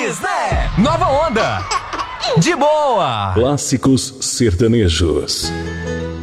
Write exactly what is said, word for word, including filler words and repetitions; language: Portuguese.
Raiz, né? Nova onda. De boa. Clássicos sertanejos.